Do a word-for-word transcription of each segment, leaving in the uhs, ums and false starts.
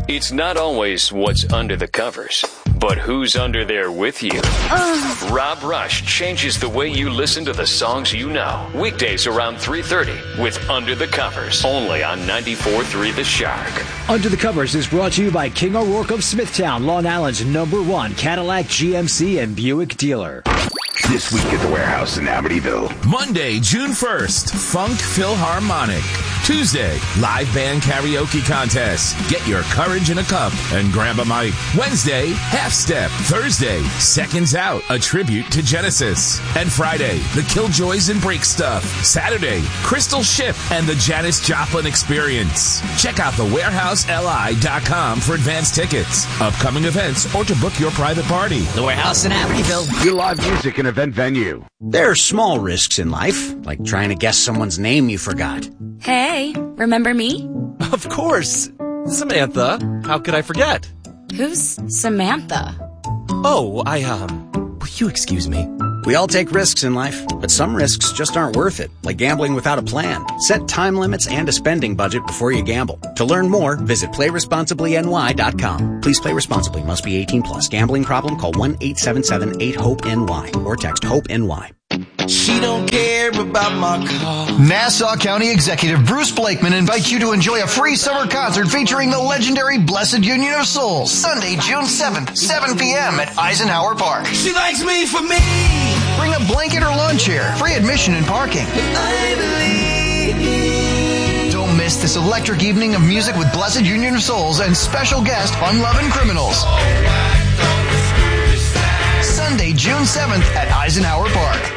It's not always what's under the covers, but who's under there with you. Uh. Rob Rush changes the way you listen to the songs you know. Weekdays around three thirty with Under the Covers, only on ninety-four point three The Shark. Under the Covers is brought to you by King O'Rourke of Smithtown, Long Island's number one Cadillac, G M C, and Buick dealer. This week at the Warehouse in Amityville. Monday, June first, Funk Philharmonic. Tuesday, live band karaoke contest. Get your courage in a cup and grab a mic. Wednesday, Half Step. Thursday, Seconds Out, a tribute to Genesis. And Friday, The Killjoys and Break Stuff. Saturday, Crystal Ship and the Janis Joplin Experience. Check out the warehouse l i dot com for advance tickets, upcoming events, or to book your private party. The Warehouse in Amityville. Your live music and event venue. There are small risks in life, like trying to guess someone's name you forgot. Hey, remember me? Of course. Samantha. How could I forget? Who's Samantha? Oh, I, um, will you excuse me? We all take risks in life, but some risks just aren't worth it, like gambling without a plan. Set time limits and a spending budget before you gamble. To learn more, visit play responsibly n y dot com. Please play responsibly. Must be eighteen plus. Gambling problem? Call one eight seven seven eight hope N Y or text HOPE-NY. She don't care about my car. Nassau County Executive Bruce Blakeman invites you to enjoy a free summer concert featuring the legendary Blessed Union of Souls, Sunday, June seventh, seven p.m. at Eisenhower Park. She likes me for me. Bring a blanket or lawn chair, free admission and parking. I believe. Don't miss this electric evening of music with Blessed Union of Souls and special guest Unloving Criminals. Sunday, June seventh at Eisenhower Park.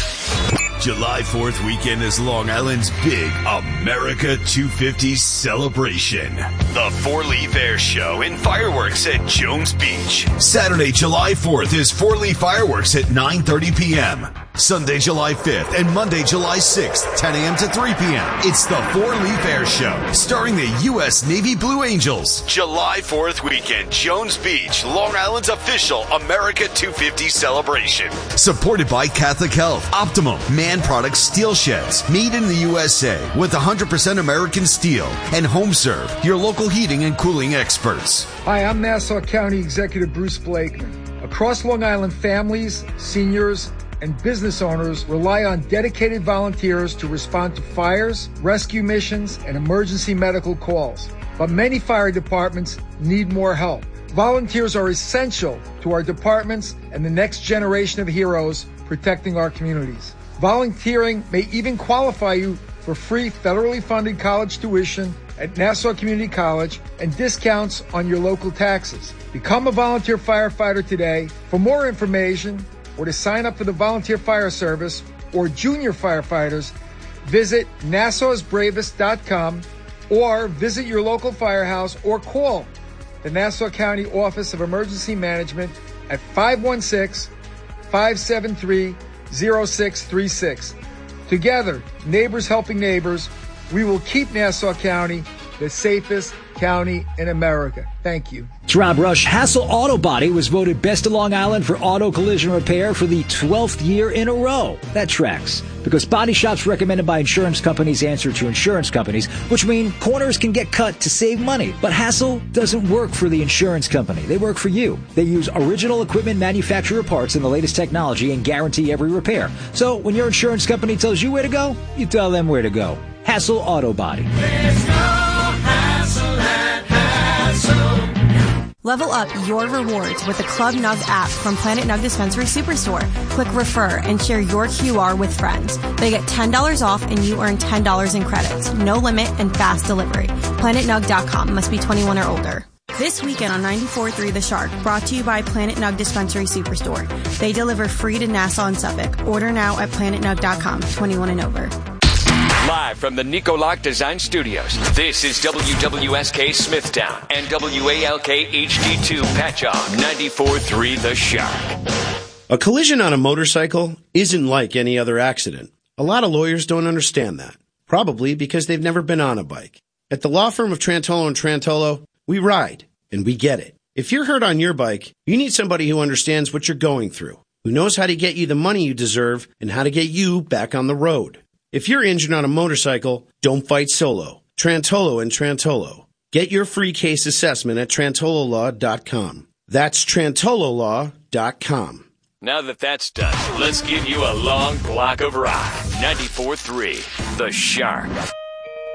July fourth weekend is Long Island's big America two fifty celebration. The Four Leaf Air Show and fireworks at Jones Beach. Saturday, July fourth is Four Leaf Fireworks at nine thirty p.m. Sunday, July fifth and Monday, July sixth, ten a.m. to three p.m. It's the Four Leaf Air Show, starring the U S Navy Blue Angels. July fourth weekend, Jones Beach, Long Island's official America two fifty celebration. Supported by Catholic Health, Optimum, Man Products Steel Sheds, made in the U S A with one hundred percent American steel, and HomeServe, your local heating and cooling experts. Hi, I'm Nassau County Executive Bruce Blakeman. Across Long Island, families, seniors, and business owners rely on dedicated volunteers to respond to fires, rescue missions, and emergency medical calls. But many fire departments need more help. Volunteers are essential to our departments and the next generation of heroes protecting our communities. Volunteering may even qualify you for free federally funded college tuition at Nassau Community College and discounts on your local taxes. Become a volunteer firefighter today. For more information or to sign up for the Volunteer Fire Service or Junior Firefighters, visit nassaus bravest dot com or visit your local firehouse or call the Nassau County Office of Emergency Management at five one six, five seven three, zero six three six. Together, neighbors helping neighbors, we will keep Nassau County the safest county in America. Thank you. It's Rob Rush. Hassel Auto Body was voted Best of Long Island for auto collision repair for the twelfth year in a row. That tracks, because body shops recommended by insurance companies answer to insurance companies, which mean corners can get cut to save money. But Hassel doesn't work for the insurance company. They work for you. They use original equipment manufacturer parts and the latest technology and guarantee every repair. So when your insurance company tells you where to go, you tell them where to go. Hassel Auto Body. There's no hassle at Hassel. Level up your rewards with the Club Nug app from Planet Nug Dispensary Superstore. Click Refer and share your Q R with friends. They get ten dollars off and you earn ten dollars in credits. No limit and fast delivery. planet nug dot com. Must be twenty-one or older. This weekend on ninety-four point three The Shark, brought to you by Planet Nug Dispensary Superstore. They deliver free to Nassau and Suffolk. Order now at planet nug dot com. twenty-one and over. Live from the Nicoloc Design Studios, this is W W S K Smithtown and W A L K H D two Patchogue, ninety-four point three The Shark. A collision on a motorcycle isn't like any other accident. A lot of lawyers don't understand that, probably because they've never been on a bike. At the law firm of Trantolo and Trantolo, we ride, and we get it. If you're hurt on your bike, you need somebody who understands what you're going through, who knows how to get you the money you deserve and how to get you back on the road. If you're injured on a motorcycle, don't fight solo. Trantolo and Trantolo. Get your free case assessment at Trantolo Law dot com. That's Trantolo Law dot com. Now that that's done, let's give you a long block of rock. ninety-four point three, The Shark.